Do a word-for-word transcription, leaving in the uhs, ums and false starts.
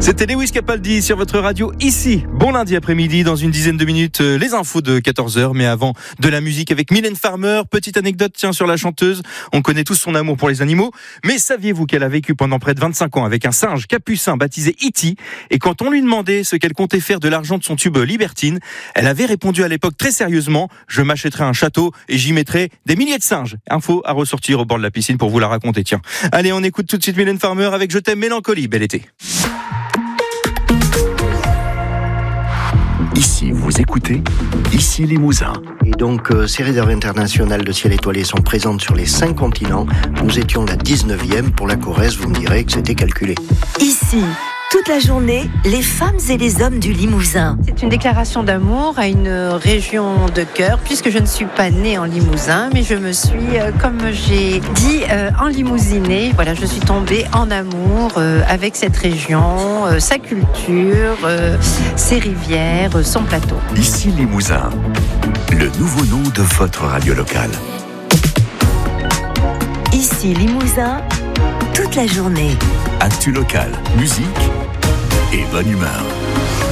C'était Lewis Capaldi sur votre radio ici. Bon lundi après-midi, dans une dizaine de minutes, euh, les infos de quatorze heures. Mais avant, de la musique avec Mylène Farmer. Petite anecdote, tiens, sur la chanteuse. On connaît tous son amour pour les animaux. Mais saviez-vous qu'elle a vécu pendant près de vingt-cinq ans avec un singe capucin baptisé E T? Et quand on lui demandait ce qu'elle comptait faire de l'argent de son tube Libertine, elle avait répondu à l'époque très sérieusement: je m'achèterai un château et j'y mettrai des milliers de singes. Info à ressortir au bord de la piscine pour vous la raconter, tiens. Allez, on écoute tout de suite Mylène Farmer avec Je t'aime Mélancolie. Bel été. Ici, vous écoutez Ici Limousin. Et donc, euh, ces réserves internationales de ciel étoilé sont présentes sur les cinq continents. Nous étions la dix-neuvième. Pour la Corrèze, vous me direz que c'était calculé. Ici, toute la journée, les femmes et les hommes du Limousin. C'est une déclaration d'amour à une région de cœur, puisque je ne suis pas née en Limousin, mais je me suis, euh, comme j'ai dit, euh, enlimousinée. Voilà, je suis tombée en amour euh, avec cette région, euh, sa culture, euh, ses rivières, euh, son plateau. Ici Limousin, le nouveau nom de votre radio locale. Ici Limousin, toute la journée. Actu local, musique et bonne humeur.